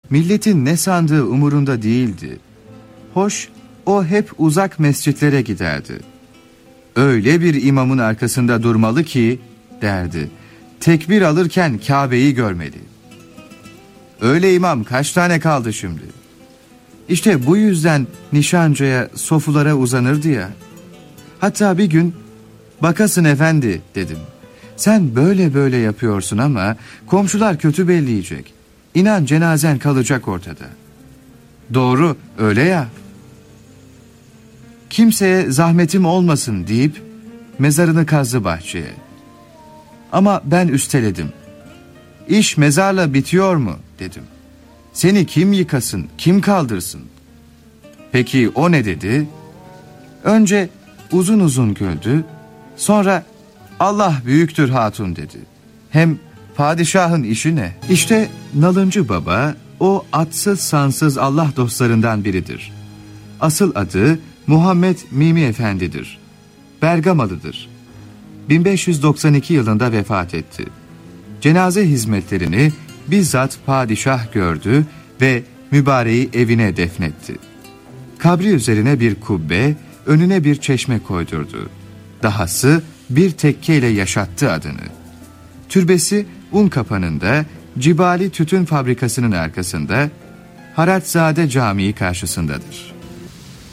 Milletin ne sandığı umurunda değildi. Hoş, o hep uzak mescitlere giderdi. Öyle bir imamın arkasında durmalı ki, derdi, tekbir alırken Kabe'yi görmeli. Öyle imam kaç tane kaldı şimdi? İşte bu yüzden nişancıya, sofulara uzanırdı ya. Hatta bir gün, bakasın efendi dedim. Sen böyle böyle yapıyorsun ama komşular kötü belleyecek. İnan cenazen kalacak ortada. Doğru, öyle ya. Kimseye zahmetim olmasın deyip mezarını kazdı bahçeye. Ama ben üsteledim. İş mezarla bitiyor mu dedim. Seni kim yıkasın, kim kaldırsın? Peki o ne dedi? Önce uzun uzun güldü, sonra Allah büyüktür hatun dedi. Hem padişahın işi ne? İşte Nalıncı Baba o atsız sansız Allah dostlarından biridir. Asıl adı Muhammed Mimi Efendi'dir. Bergamalıdır. 1592 yılında vefat etti. Cenaze hizmetlerini bizzat padişah gördü ve mübareği evine defnetti. Kabri üzerine bir kubbe, önüne bir çeşme koydurdu. Dahası bir tekkeyle yaşattı adını. Türbesi Unkapanı'nda, Cibali Tütün Fabrikası'nın arkasında, Haraçzade Camii karşısındadır.